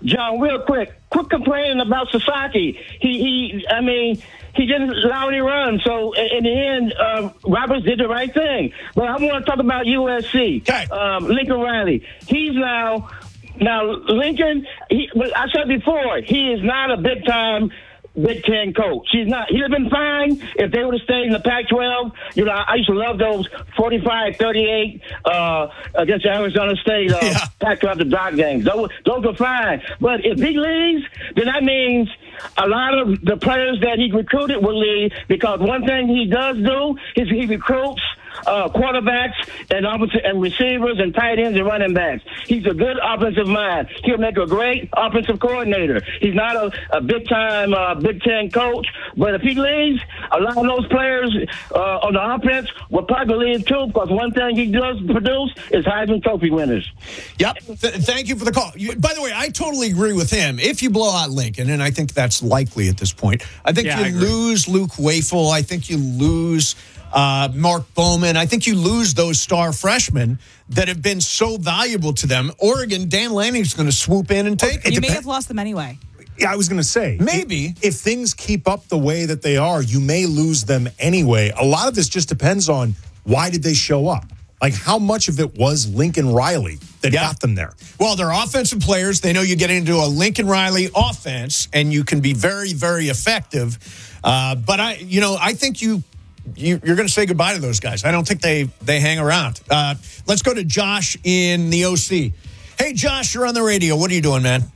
John, real quick complaining about Sasaki. He didn't allow any runs. So in the end, Roberts did the right thing. But I want to talk about USC. Okay. Lincoln Riley. He's now Lincoln. I said before, he is not a big time Big Ten coach. He'd have been fine if they would have stayed in the Pac-12. You know, I used to love those 45-38 against Arizona State Pac-12 to dot games. Those are fine. But if he leaves, then that means a lot of the players that he recruited will leave, because one thing he does do is he recruits quarterbacks and receivers and tight ends and running backs. He's a good offensive mind. He'll make a great offensive coordinator. He's not a big-time Big Ten coach, but if he leaves, a lot of those players on the offense will probably leave too, because one thing he does produce is Heisman Trophy winners. Yep. Thank you for the call. By the way, I totally agree with him. If you blow out Lincoln, and I think that's likely at this point, I think you lose Luke Wafel. I think you lose Mark Bowman. I think you lose those star freshmen that have been so valuable to them. Oregon, Dan Lanning's going to swoop in and take it. You may have lost them anyway. Yeah, I was going to say. Maybe. If things keep up the way that they are, you may lose them anyway. A lot of this just depends on why did they show up? Like, how much of it was Lincoln Riley that got them there? Well, they're offensive players. They know you get into a Lincoln Riley offense, and you can be very, very effective. But I think you're going to say goodbye to those guys. I don't think they hang around. Let's go to Josh in the OC. Hey, Josh, you're on the radio. What are you doing, man?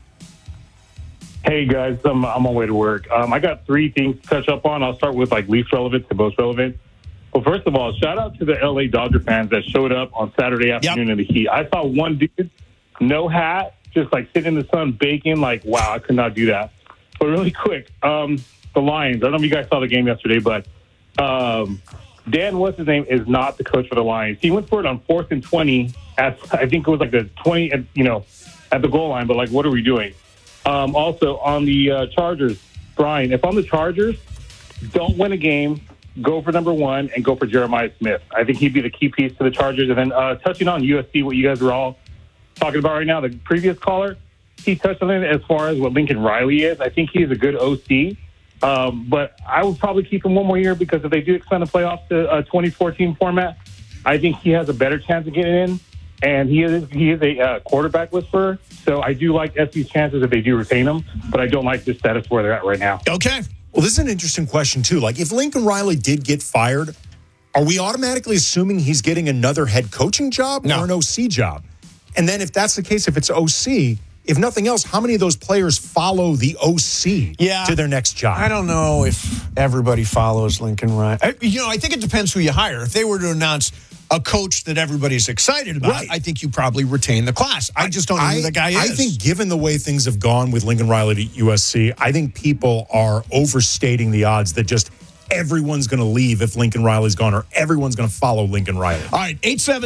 Hey, guys. I'm on my way to work. I got three things to touch up on. I'll start with, least relevant to most relevant. Well, first of all, shout out to the L.A. Dodger fans that showed up on Saturday afternoon in the heat. I saw one dude, no hat, just, sitting in the sun baking. Wow, I could not do that. But really quick, the Lions. I don't know if you guys saw the game yesterday, but Dan, what's his name, is not the coach for the Lions. He went for it on 4th and 20 at, I think it was the 20, at the goal line. But what are we doing? Also on the Chargers, Brian, if I'm the Chargers, don't win a game, go for number one and go for Jeremiah Smith. I think he'd be the key piece to the Chargers. And then touching on USC, what you guys are all talking about right now, the previous caller, he touched on it as far as what Lincoln Riley is. I think he's a good OC. But I would probably keep him one more year, because if they do expand the playoffs to a 2014 format, I think he has a better chance of getting in. And he is a quarterback whisperer. So I do like SC's chances if they do retain him, but I don't like the status where they're at right now. Okay. Well, this is an interesting question, too. If Lincoln Riley did get fired, are we automatically assuming he's getting another head coaching job or an OC job? And then if that's the case, if it's OC, if nothing else, how many of those players follow the OC to their next job? I don't know if everybody follows Lincoln Riley. I think it depends who you hire. If they were to announce a coach that everybody's excited about, I think you probably retain the class. I just don't know who the guy is. I think given the way things have gone with Lincoln Riley to USC, I think people are overstating the odds that just everyone's going to leave if Lincoln Riley's gone, or everyone's going to follow Lincoln Riley. All right,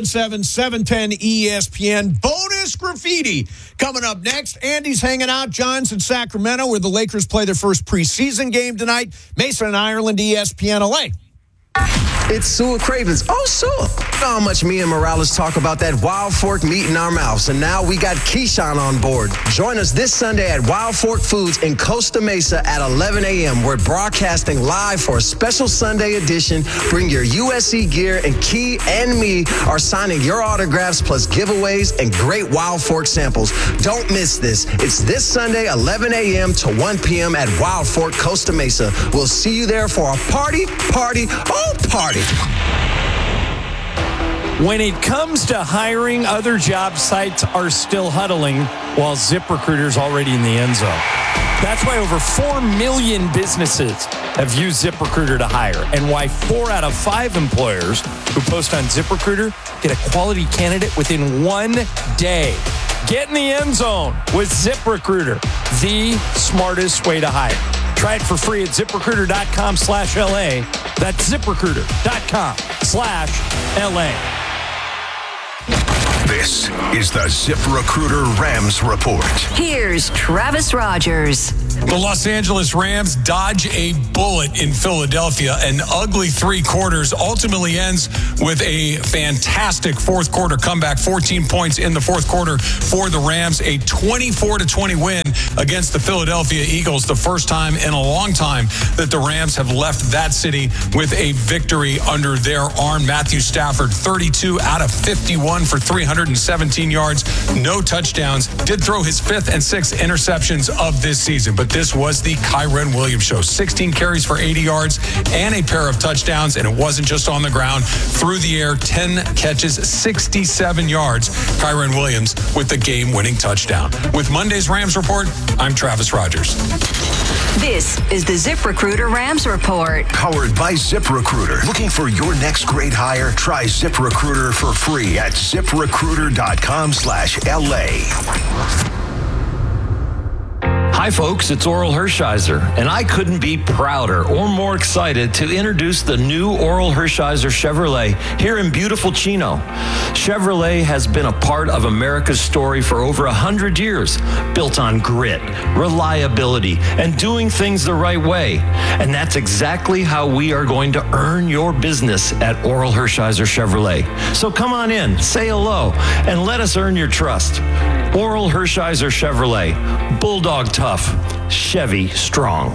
877-710-ESPN. Bonus graffiti coming up next. Andy's hanging out. John's in Sacramento, where the Lakers play their first preseason game tonight. Mason and Ireland, ESPN LA. It's Sua Cravens. Oh, Sua. You know how much me and Morales talk about that Wild Fork meat in our mouths. And now we got Keyshawn on board. Join us this Sunday at Wild Fork Foods in Costa Mesa at 11 a.m. We're broadcasting live for a special Sunday edition. Bring your USC gear, and Key and me are signing your autographs, plus giveaways and great Wild Fork samples. Don't miss this. It's this Sunday, 11 a.m. to 1 p.m. at Wild Fork, Costa Mesa. We'll see you there for a party. When it comes to hiring, other job sites are still huddling while ZipRecruiter's already in the end zone. That's why over 4 million businesses have used ZipRecruiter to hire, and why 4 out of 5 employers who post on ZipRecruiter get a quality candidate within 1 day. Get in the end zone with ZipRecruiter, the smartest way to hire. Try it for free at ZipRecruiter.com/LA. That's ZipRecruiter.com/LA. This is the ZipRecruiter Rams Report. Here's Travis Rogers. The Los Angeles Rams dodge a bullet in Philadelphia. An ugly 3 quarters ultimately ends with a fantastic fourth quarter comeback. 14 points in the fourth quarter for the Rams. A 24-20 win against the Philadelphia Eagles. The first time in a long time that the Rams have left that city with a victory under their arm. Matthew Stafford, 32 out of 51 for 317 yards. No touchdowns. Did throw his 5th and 6th interceptions of this season. But this was the Kyren Williams show. 16 carries for 80 yards and a pair of touchdowns. And it wasn't just on the ground. Through the air, 10 catches, 67 yards. Kyren Williams with the game-winning touchdown. With Monday's Rams Report, I'm Travis Rogers. This is the ZipRecruiter Rams Report. Powered by ZipRecruiter. Looking for your next great hire? Try ZipRecruiter for free at ZipRecruiter.com/LA. Hi, folks, it's Oral Hershiser, and I couldn't be prouder or more excited to introduce the new Oral Hershiser Chevrolet here in beautiful Chino. Chevrolet has been a part of America's story for over 100 years, built on grit, reliability, and doing things the right way. And that's exactly how we are going to earn your business at Oral Hershiser Chevrolet. So come on in, say hello, and let us earn your trust. Oral Hershiser Chevrolet, Bulldog tough, Chevy strong.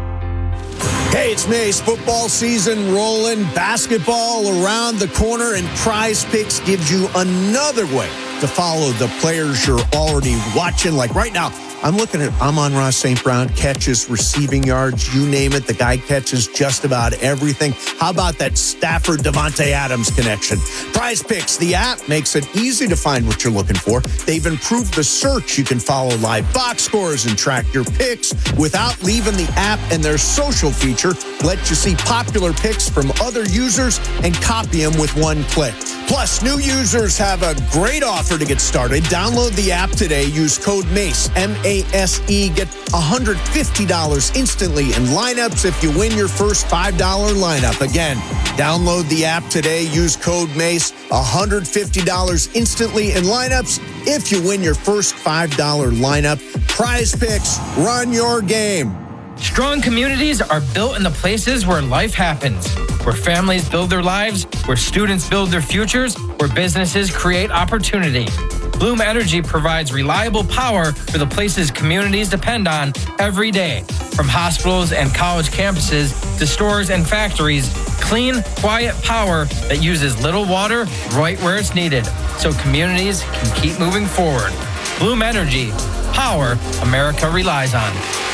Hey, it's Mace. Football season rolling, basketball around the corner, and Prize Picks gives you another way to follow the players you're already watching. Like right now, I'm looking at Amon-Ra St. Brown, catches, receiving yards, you name it. The guy catches just about everything. How about that Stafford Devontae Adams connection? Prize Picks, the app, makes it easy to find what you're looking for. They've improved the search. You can follow live box scores and track your picks without leaving the app, and their social feature lets you see popular picks from other users and copy them with one click. Plus, new users have a great offer to get started. Download the app today. Use code MACE, M-A-S-E. Get $150 instantly in lineups if you win your first $5 lineup. Again, download the app today. Use code MACE. $150 instantly in lineups if you win your first $5 lineup. Prize Picks. Run your game. Strong communities are built in the places where life happens, where families build their lives, where students build their futures, where businesses create opportunity. Bloom Energy provides reliable power for the places communities depend on every day. From hospitals and college campuses to stores and factories, clean, quiet power that uses little water right where it's needed, so communities can keep moving forward. Bloom Energy, power America relies on.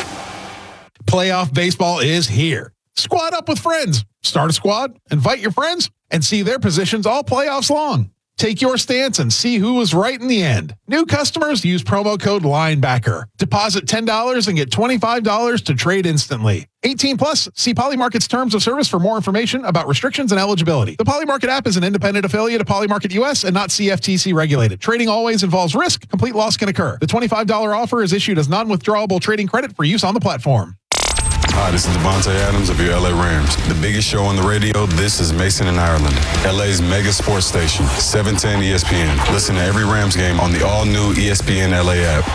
Playoff baseball is here. Squad up with friends. Start a squad, invite your friends, and see their positions all playoffs long. Take your stance and see who was right in the end. New customers use promo code LINEBACKER. Deposit $10 and get $25 to trade instantly. 18 plus. See Polymarket's terms of service for more information about restrictions and eligibility. The Polymarket app is an independent affiliate of Polymarket US and not CFTC regulated. Trading always involves risk. Complete loss can occur. The $25 offer is issued as non-withdrawable trading credit for use on the platform. Hi, this is Devontae Adams of your LA Rams. The biggest show on the radio, this is Mason in Ireland. LA's mega sports station, 710 ESPN. Listen to every Rams game on the all-new ESPN LA app.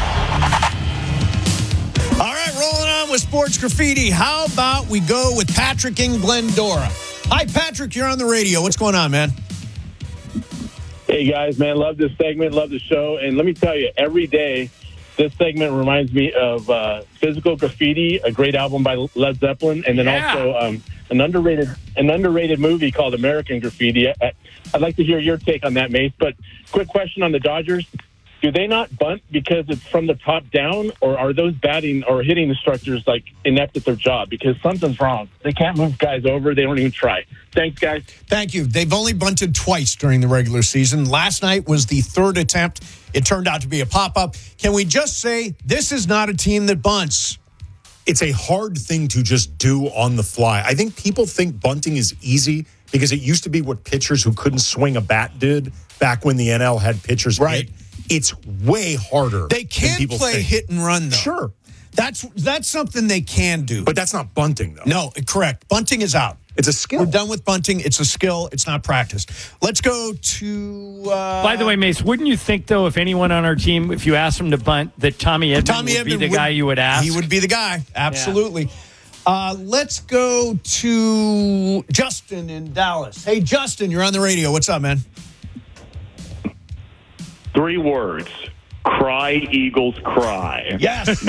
All right, rolling on with Sports Graffiti. How about we go with Patrick in Glendora? Hi, Patrick, you're on the radio. What's going on, man? Hey, guys, man, love this segment, love the show. And let me tell you, every day, this segment reminds me of Physical Graffiti, a great album by Led Zeppelin, and then also an underrated movie called American Graffiti. I'd like to hear your take on that, Mace. But quick question on the Dodgers. Do they not bunt because it's from the top down, or are those batting or hitting instructors like inept at their job? Because something's wrong. They can't move guys over. They don't even try. Thanks, guys. Thank you. They've only bunted twice during the regular season. Last night was the third attempt. It turned out to be a pop-up. Can we just say this is not a team that bunts? It's a hard thing to just do on the fly. I think people think bunting is easy because it used to be what pitchers who couldn't swing a bat did back when the NL had pitchers hit. It's way harder. They can play hit and run, though. Sure. That's something they can do. But that's not bunting, though. No, correct. Bunting is out. It's a skill. We're done with bunting. It's a skill. It's not practiced. Let's go to... By the way, Mace, wouldn't you think, though, if anyone on our team, if you asked him to bunt, that Tommy Edman would be the guy you would ask? He would be the guy. Absolutely. Yeah. Let's go to Justin in Dallas. Hey, Justin, you're on the radio. What's up, man? 3 words. Cry, Eagles, cry. Yes.